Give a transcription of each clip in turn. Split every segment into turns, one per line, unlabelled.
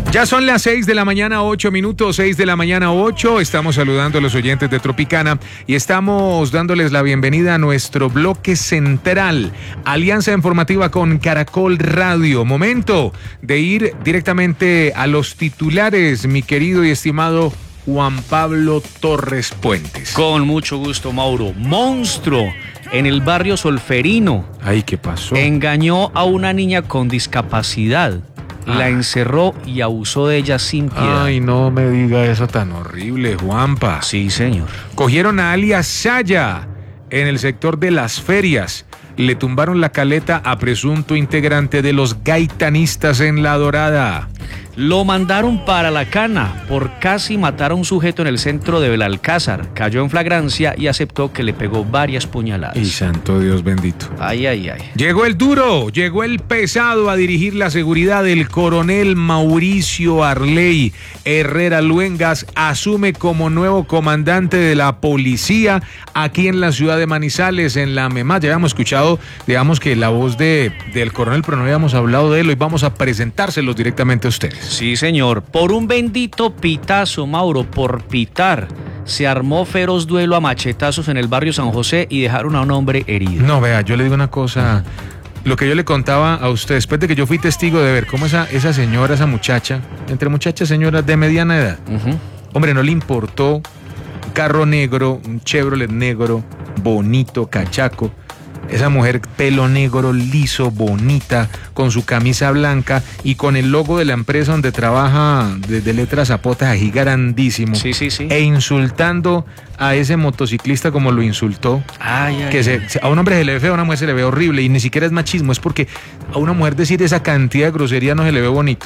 Ya son las 6 de la mañana, 8 minutos, 6 de la mañana, 8. Estamos saludando a los oyentes de Tropicana y estamos dándoles la bienvenida a nuestro bloque central. Alianza informativa con Caracol Radio. Momento de ir directamente a los titulares, mi querido y estimado Juan Pablo Torres Puentes.
Con mucho gusto, Mauro. Monstruo en el barrio Solferino.
Ay, ¿qué pasó?
Engañó a una niña con discapacidad. La encerró y abusó de ella sin piedad.
Ay, no me diga eso tan horrible, Juanpa.
Sí, señor.
Cogieron a alias Saya en el sector de Las Ferias. Le tumbaron la caleta a presunto integrante de los gaitanistas en La Dorada.
Lo mandaron para la cana por casi matar a un sujeto en el centro de Belalcázar. Cayó en flagrancia y aceptó que le pegó varias puñaladas.
Y santo Dios bendito.
Ay, ay, ay.
Llegó el duro, llegó el pesado a dirigir la seguridad. El coronel Mauricio Arley Herrera Luengas asume como nuevo comandante de la policía aquí en la ciudad de Manizales, en la MEMAS. Ya habíamos escuchado, digamos que la voz del coronel, pero no habíamos hablado de él. Hoy vamos a presentárselos directamente a ustedes.
Sí, señor. Por un bendito pitazo, Mauro, por pitar, se armó feroz duelo a machetazos en el barrio San José y dejaron a un hombre herido.
No, vea, yo le digo una cosa. Lo que yo le contaba a usted, después de que yo fui testigo de ver cómo esa señora, esa muchacha, entre muchachas señoras de mediana edad, hombre, no le importó un carro negro, un Chevrolet negro, bonito, cachaco. Esa mujer, pelo negro, liso, bonita, con su camisa blanca y con el logo de la empresa donde trabaja de letras zapotas allí grandísimo.
Sí, sí, sí.
E insultando a ese motociclista como lo insultó.
Ay, ay,
Que a un hombre se le ve feo, a una mujer se le ve horrible y ni siquiera es machismo, es porque a una mujer decir esa cantidad de grosería no se le ve bonito.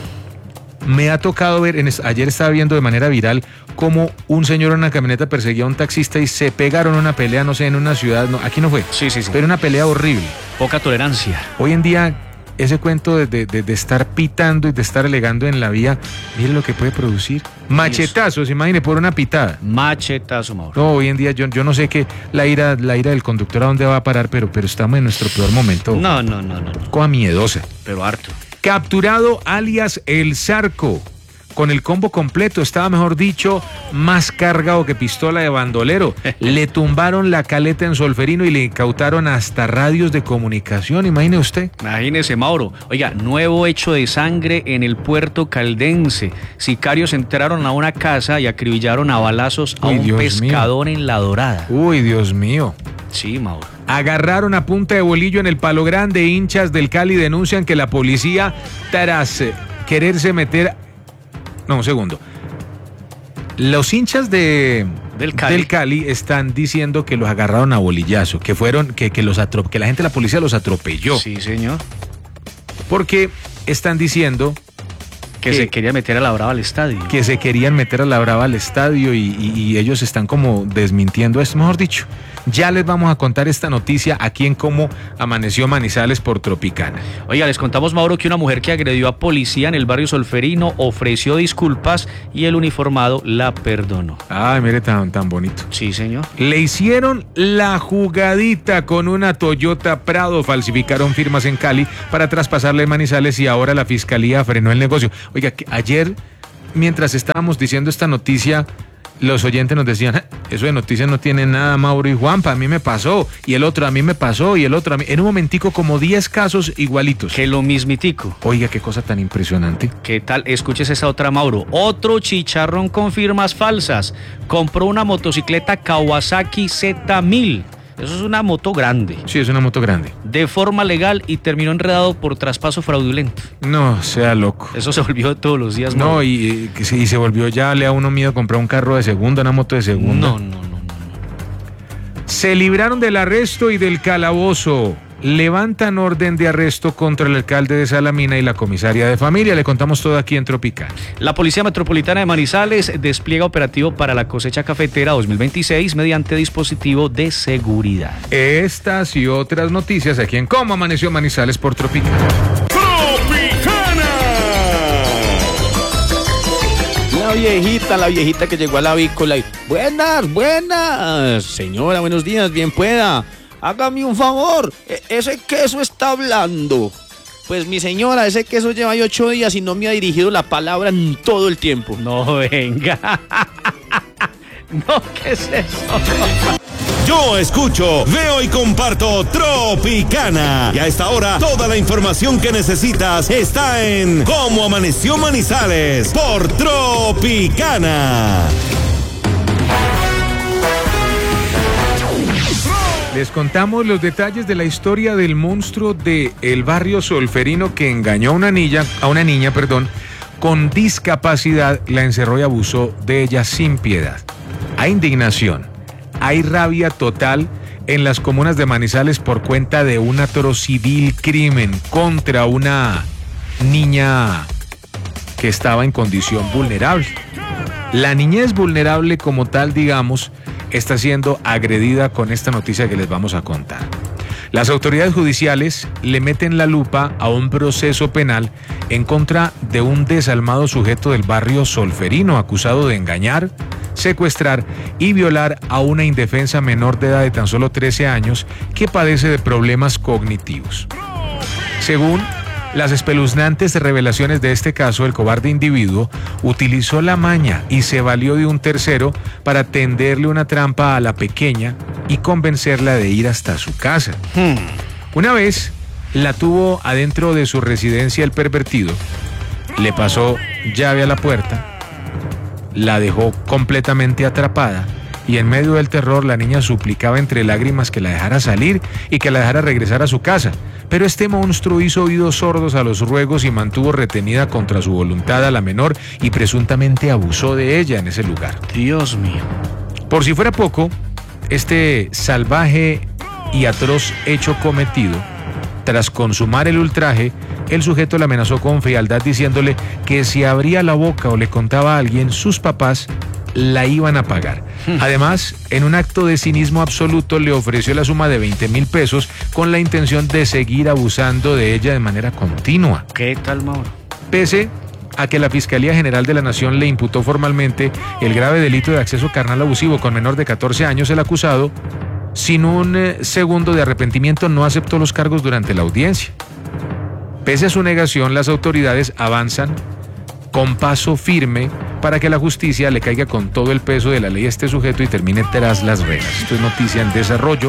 Me ha tocado ver, ayer estaba viendo de manera viral cómo un señor en una camioneta perseguía a un taxista y se pegaron una pelea, no sé, en una ciudad, no, aquí no fue,
sí, sí, sí.
Pero una pelea horrible.
Poca tolerancia.
Hoy en día, ese cuento de estar pitando y de estar alegando en la vía, mire lo que puede producir. Machetazos, imagine, por una pitada.
Machetazo, Mauro.
No, hoy en día yo no sé qué, la ira del conductor a dónde va a parar, pero estamos en nuestro peor momento.
No.
Cosa miedosa.
Pero harto.
Capturado alias El Zarco. Con el combo completo, estaba mejor dicho, más cargado que pistola de bandolero. Le tumbaron la caleta en Solferino y le incautaron hasta radios de comunicación, imagine usted.
Imagínese, Mauro. Oiga, nuevo hecho de sangre en el puerto caldense. Sicarios entraron a una casa y acribillaron a balazos a un pescador en La Dorada.
Uy, Dios mío.
Sí, Mauro.
Agarraron a punta de bolillo en el Palo Grande. Hinchas del Cali denuncian que la policía, tras quererse meter... No, un segundo. Los hinchas del Cali están diciendo que los agarraron a bolillazo, que fueron, que la gente de la policía los atropelló.
Sí, señor.
Porque están diciendo
que se quería meter a la brava al estadio.
Que se querían meter a la brava al estadio y ellos están como desmintiendo esto, mejor dicho. Ya les vamos a contar esta noticia aquí en Cómo Amaneció Manizales por Tropicana.
Oiga, les contamos, Mauro, que una mujer que agredió a policía en el barrio Solferino ofreció disculpas y el uniformado la perdonó.
Ay, mire, tan bonito.
Sí, señor.
Le hicieron la jugadita con una Toyota Prado. Falsificaron firmas en Cali para traspasarle Manizales y ahora la fiscalía frenó el negocio. Oiga, que ayer, mientras estábamos diciendo esta noticia, los oyentes nos decían, eso de noticias no tiene nada, Mauro y Juanpa, a mí me pasó, y el otro a mí me pasó, y el otro a mí. En un momentico como 10 casos igualitos.
Que lo mismitico.
Oiga, qué cosa tan impresionante.
¿Qué tal? Escuches esa otra, Mauro. Otro chicharrón con firmas falsas. Compró una motocicleta Kawasaki Z1000. Eso es una moto grande.
Sí, es una moto grande.
De forma legal y terminó enredado por traspaso fraudulento.
No, sea loco.
Eso se volvió todos los días.
No, y se volvió, ya le da uno miedo comprar un carro de segunda, una moto de segunda.
No.
Se libraron del arresto y del calabozo. Levantan orden de arresto contra el alcalde de Salamina y la comisaria de familia. Le contamos todo aquí en Tropical.
La Policía Metropolitana de Manizales despliega operativo para la cosecha cafetera 2026 mediante dispositivo de seguridad.
Estas y otras noticias aquí en Cómo Amaneció Manizales por Tropical.
La viejita que llegó a la avícola y... Buenas, señora, buenos días, bien pueda. Hágame un favor, ese queso está hablando. Pues mi señora, ese queso lleva 8 días y no me ha dirigido la palabra en todo el tiempo.
No, venga. No, ¿qué es eso?
Yo escucho, veo y comparto Tropicana. Y a esta hora, toda la información que necesitas está en Cómo Amaneció Manizales por Tropicana.
Les contamos los detalles de la historia del monstruo del barrio Solferino que engañó a una niña, con discapacidad, la encerró y abusó de ella sin piedad. Hay indignación, hay rabia total en las comunas de Manizales por cuenta de un atroz civil crimen contra una niña que estaba en condición vulnerable. La niñez vulnerable como tal, digamos, está siendo agredida con esta noticia que les vamos a contar. Las autoridades judiciales le meten la lupa a un proceso penal en contra de un desalmado sujeto del barrio Solferino acusado de engañar, secuestrar y violar a una indefensa menor de edad de tan solo 13 años que padece de problemas cognitivos. Según las espeluznantes revelaciones de este caso, el cobarde individuo utilizó la maña y se valió de un tercero para tenderle una trampa a la pequeña y convencerla de ir hasta su casa. Una vez la tuvo adentro de su residencia el pervertido, le pasó llave a la puerta, la dejó completamente atrapada y en medio del terror la niña suplicaba entre lágrimas que la dejara salir y que la dejara regresar a su casa. Pero este monstruo hizo oídos sordos a los ruegos y mantuvo retenida contra su voluntad a la menor y presuntamente abusó de ella en ese lugar.
Dios mío.
Por si fuera poco, este salvaje y atroz hecho cometido, tras consumar el ultraje, el sujeto le amenazó con frialdad diciéndole que si abría la boca o le contaba a alguien, sus papás la iban a pagar. Además, en un acto de cinismo absoluto, le ofreció la suma de 20,000 pesos con la intención de seguir abusando de ella de manera continua.
¿Qué tal, Mauro?
Pese a que la Fiscalía General de la Nación le imputó formalmente el grave delito de acceso carnal abusivo con menor de 14 años, el acusado, sin un segundo de arrepentimiento, no aceptó los cargos durante la audiencia. Pese a su negación, las autoridades avanzan con paso firme para que la justicia le caiga con todo el peso de la ley a este sujeto y termine tras las rejas. Esto es noticia en desarrollo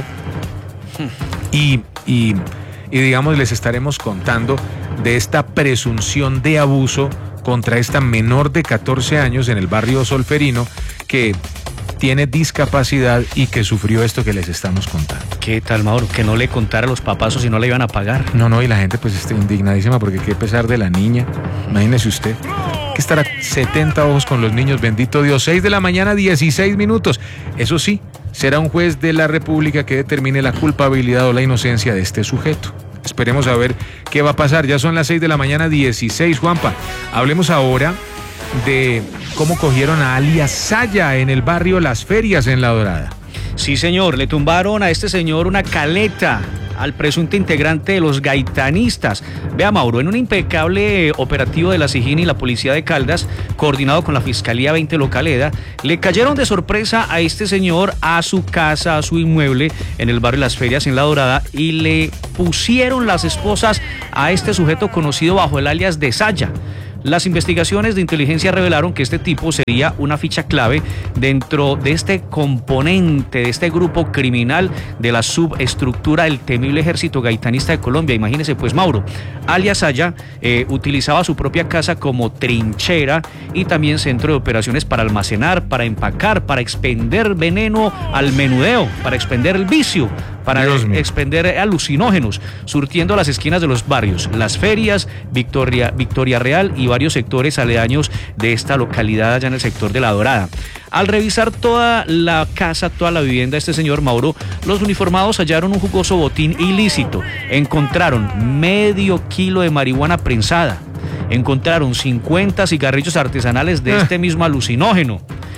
y digamos, les estaremos contando de esta presunción de abuso contra esta menor de 14 años en el barrio Solferino que tiene discapacidad y que sufrió esto que les estamos contando.
¿Qué tal, Mauro? Que no le contara a los papás o si no le iban a pagar.
No, y la gente pues está indignadísima porque qué pesar de la niña. Imagínese usted que estará 70 ojos con los niños, bendito Dios. 6 de la mañana, 16 minutos. Eso sí, será un juez de la República que determine la culpabilidad o la inocencia de este sujeto. Esperemos a ver qué va a pasar. Ya son las 6 de la mañana, 16, Juanpa. Hablemos ahora de cómo cogieron a alias Saya en el barrio Las Ferias en La Dorada.
Sí, señor, le tumbaron a este señor una caleta al presunto integrante de los gaitanistas. Vea, Mauro, en un impecable operativo de la SIJIN y la Policía de Caldas, coordinado con la Fiscalía 20 local EDA, le cayeron de sorpresa a este señor a su casa, a su inmueble en el barrio Las Ferias en La Dorada y le pusieron las esposas a este sujeto conocido bajo el alias de Saya. Las investigaciones de inteligencia revelaron que este tipo sería una ficha clave dentro de este componente, de este grupo criminal de la subestructura del temible Ejército Gaitanista de Colombia. Imagínese pues, Mauro, alias Saya utilizaba su propia casa como trinchera y también centro de operaciones para almacenar, para empacar, para expender veneno al menudeo, para expender el vicio, para expender alucinógenos, surtiendo las esquinas de los barrios Las Ferias, Victoria Real y varios sectores aledaños de esta localidad allá en el sector de La Dorada. Al revisar toda la casa, toda la vivienda de este señor Mauro, los uniformados hallaron un jugoso botín ilícito. Encontraron medio kilo de marihuana prensada. Encontraron 50 cigarrillos artesanales de este mismo alucinógeno.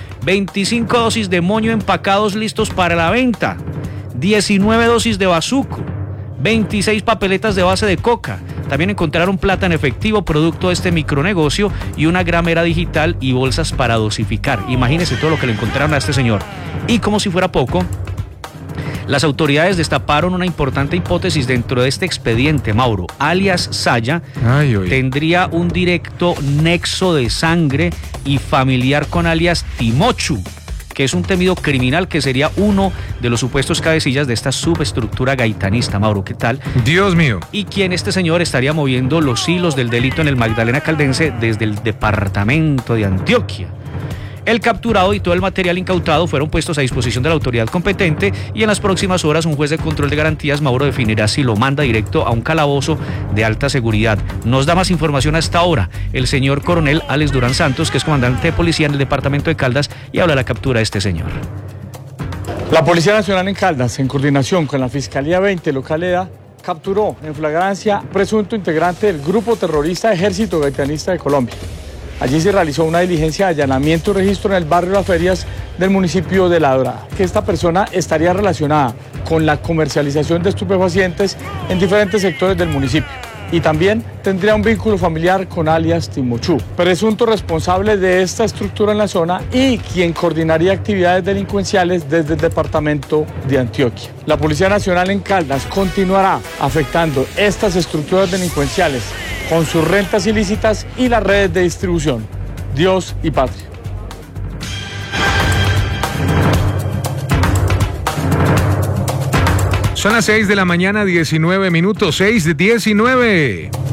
25 dosis de moño empacados listos para la venta. 19 dosis de bazuco. 26 papeletas de base de coca. También encontraron plata en efectivo, producto de este micronegocio, y una gramera digital y bolsas para dosificar. Imagínense todo lo que le encontraron a este señor. Y como si fuera poco, Las autoridades destaparon una importante hipótesis dentro de este expediente, Mauro. Alias Saya tendría un directo nexo de sangre y familiar con alias Timochu, que es un temido criminal que sería uno de los supuestos cabecillas de esta subestructura gaitanista. Mauro, ¿qué tal?
Dios mío.
Y quien este señor estaría moviendo los hilos del delito en el Magdalena Caldense desde el departamento de Antioquia. El capturado y todo el material incautado fueron puestos a disposición de la autoridad competente y en las próximas horas un juez de control de garantías, Mauro, definirá si lo manda directo a un calabozo de alta seguridad. Nos da más información a esta hora el señor coronel Alex Durán Santos, que es comandante de policía en el departamento de Caldas, y habla de la captura de este señor.
La Policía Nacional en Caldas, en coordinación con la Fiscalía 20 Local EDA, capturó en flagrancia presunto integrante del grupo terrorista Ejército Gaitanista de Colombia. Allí se realizó una diligencia de allanamiento y registro en el barrio Las Ferias del municipio de La Dorada, que esta persona estaría relacionada con la comercialización de estupefacientes en diferentes sectores del municipio y también tendría un vínculo familiar con alias Timochu, presunto responsable de esta estructura en la zona y quien coordinaría actividades delincuenciales desde el departamento de Antioquia. La Policía Nacional en Caldas continuará afectando estas estructuras delincuenciales con sus rentas ilícitas y las redes de distribución. Dios y patria.
Son las 6 de la mañana, 19 minutos, 6:19.